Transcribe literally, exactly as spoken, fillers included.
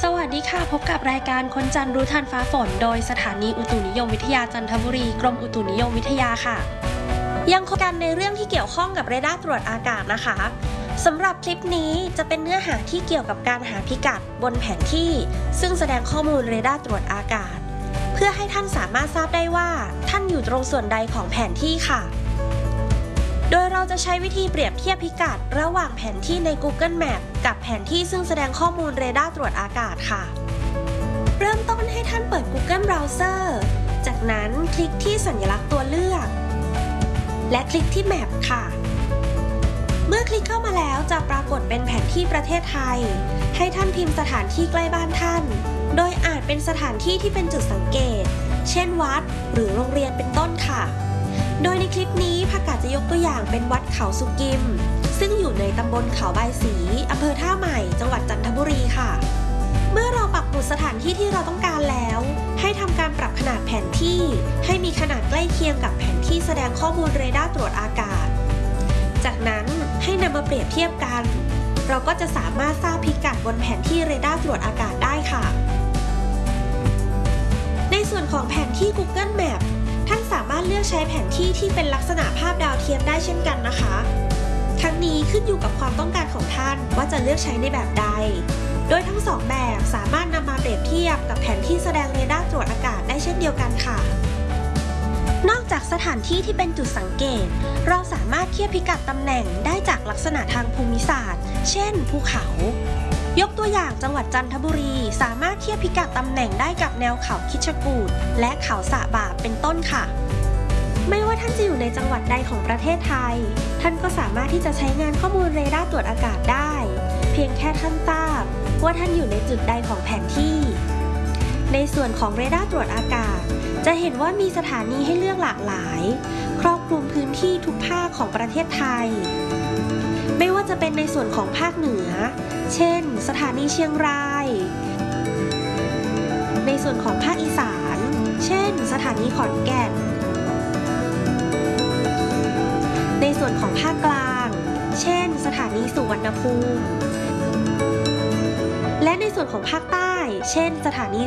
สวัสดีค่ะพบกับรายการคนจันทร์รู้ทันฟ้าฝนโดยสถานีอุตุนิยมวิทยาจันทบุรีกรมอุตุนิยมวิทยาค่ะยังคงกันในเรื่องที่เกี่ยวข้องกับเรดาร์ตรวจอากาศนะคะสำหรับคลิปนี้จะเป็นเนื้อหาที่เกี่ยวกับการหาพิกัดบนแผนที่ซึ่งแสดงข้อมูลเรดาร์ตรวจอากาศเพื่อให้ท่านสามารถทราบได้ว่าท่านอยู่ตรงส่วนใดของแผนที่ค่ะโดยเราจะใช้วิธีเปรียบเทียบพิกัดระหว่างแผนที่ใน Google Map กับแผนที่ซึ่งแสดงข้อมูลเรดาร์ตรวจอากาศค่ะเริ่มต้นให้ท่านเปิด Google Browser จากนั้นคลิกที่สัญลักษณ์ตัวเลือกและคลิกที่ Map ค่ะเมื่อคลิกเข้ามาแล้วจะปรากฏเป็นแผนที่ประเทศไทยให้ท่านพิมพ์สถานที่ใกล้บ้านท่านโดยอาจเป็นสถานที่ที่เป็นจุดสังเกตเช่นวัดหรือโรงเรียนเป็นต้นค่ะโดยในคลิปนี้ผักกาดจะยกตัวอย่างเป็นวัดเขาสุกิมซึ่งอยู่ในตำบลเขาบายศรีอำเภอท่าใหม่จังหวัดจันทบุรีค่ะเมื่อเราปักหมุดสถานที่ที่เราต้องการแล้วให้ทำการปรับขนาดแผนที่ให้มีขนาดใกล้เคียงกับแผนที่แสดงข้อมูลเรดาร์ตรวจอากาศจากนั้นให้นำมาเปรียบเทียบกันเราก็จะสามารถทราบพิกัดบนแผนที่เรดาร์ตรวจอากาศได้ค่ะในส่วนของแผนที่ Google Mapท่านสามารถเลือกใช้แผนที่ที่เป็นลักษณะภาพดาวเทียมได้เช่นกันนะคะทั้งนี้ขึ้นอยู่กับความต้องการของท่านว่าจะเลือกใช้ในแบบใดโดยทั้งสองแบบสามารถนำมาเปรียบเทียบกับแผนที่แสดงเรดาร์ตรวจอากาศได้เช่นเดียวกันค่ะนอกจากสถานที่ที่เป็นจุดสังเกตเราสามารถเทียบพิกัดตำแหน่งได้จากลักษณะทางภูมิศาสตร์เช่นภูเขายกตัวอย่างจังหวัดจันทบุรีสามารถเทียบพิกัดตำแหน่งได้กับแนวเขาคิชกูฏและเขาสะบาปเป็นต้นค่ะไม่ว่าท่านจะอยู่ในจังหวัดใดของประเทศไทยท่านก็สามารถที่จะใช้งานข้อมูลเรดาร์ตรวจอากาศได้เพียงแค่ท่านทราบว่าท่านอยู่ในจุดใดของแผนที่ในส่วนของเรดาร์ตรวจอากาศจะเห็นว่ามีสถานีให้เลือกหลากหลายครอบคลุมพื้นที่ทุกภาคของประเทศไทยไม่ว่าจะเป็นในส่วนของภาคเหนือเช่นสถานีเชียงรายในส่วนของภาคอีสานเช่นสถานีขอนแก่นในส่วนของภาคกลางเช่นสถานีสุวรรณภูมิและในส่วนของภาคใต้เช่นสถานี